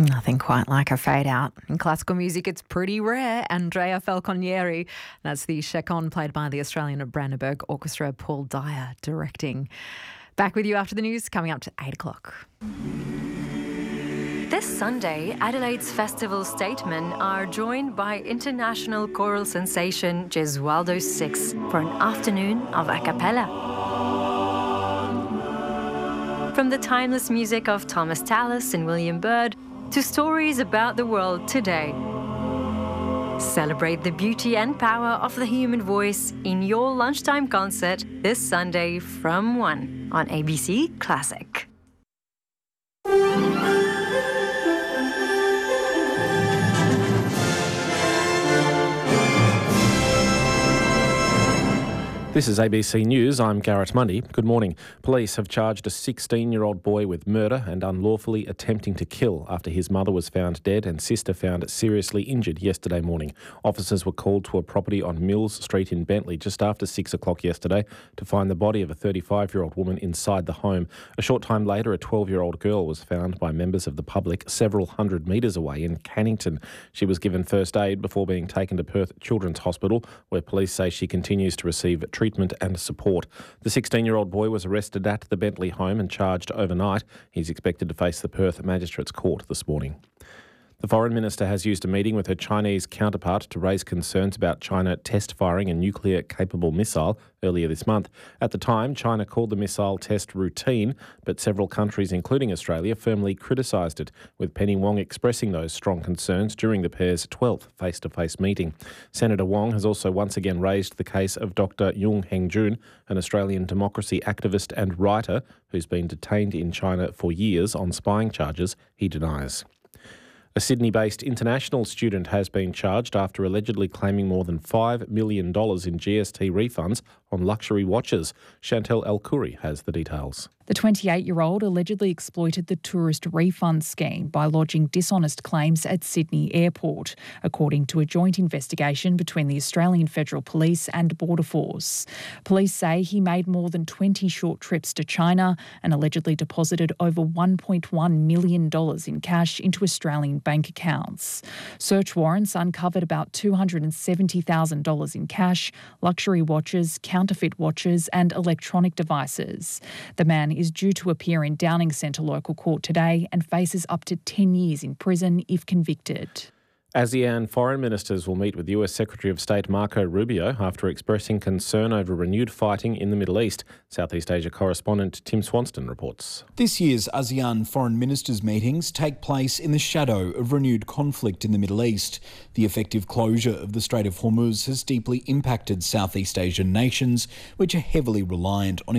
Nothing quite like a fade out. In classical music, it's pretty rare. Andrea Falconieri, that's the Chaconne played by the Australian Brandenburg Orchestra, Paul Dyer directing. Back with you after the news, coming up to 8 o'clock. This Sunday, Adelaide's festival statesmen are joined by international choral sensation Gesualdo Six for an afternoon of a cappella. From the timeless music of Thomas Tallis and William Byrd to stories about the world today. Celebrate the beauty and power of the human voice in your lunchtime concert this Sunday from 1 on ABC Classic. This is ABC News. I'm Garrett Mundy. Good morning. Police have charged a 16-year-old boy with murder and unlawfully attempting to kill after his mother was found dead and sister found seriously injured yesterday morning. Officers were called to a property on Mills Street in Bentley just after 6 o'clock yesterday to find the body of a 35-year-old woman inside the home. A short time later, a 12-year-old girl was found by members of the public several hundred metres away in Cannington. She was given first aid before being taken to Perth Children's Hospital, where police say she continues to receive treatment and support. The 16-year-old boy was arrested at the Bentley home and charged overnight. He's expected to face the Perth Magistrates Court this morning. The Foreign Minister has used a meeting with her Chinese counterpart to raise concerns about China test firing a nuclear-capable missile earlier this month. At the time, China called the missile test routine, but several countries, including Australia, firmly criticised it, with Penny Wong expressing those strong concerns during the pair's 12th face-to-face meeting. Senator Wong has also once again raised the case of Dr. Yung Hengjun, an Australian democracy activist and writer who's been detained in China for years on spying charges he denies. A Sydney-based international student has been charged after allegedly claiming more than $5 million in GST refunds on luxury watches. Chantel El-Khoury has the details. The 28-year-old allegedly exploited the tourist refund scheme by lodging dishonest claims at Sydney Airport, according to a joint investigation between the Australian Federal Police and Border Force. Police say he made more than 20 short trips to China and allegedly deposited over $1.1 million in cash into Australian bank accounts. Search warrants uncovered about $270,000 in cash, luxury watches, counterfeit watches and electronic devices. The man is due to appear in Downing Centre local court today and faces up to 10 years in prison if convicted. ASEAN foreign ministers will meet with US Secretary of State Marco Rubio after expressing concern over renewed fighting in the Middle East. Southeast Asia correspondent Tim Swanston reports. This year's ASEAN foreign ministers' meetings take place in the shadow of renewed conflict in the Middle East. The effective closure of the Strait of Hormuz has deeply impacted Southeast Asian nations, which are heavily reliant on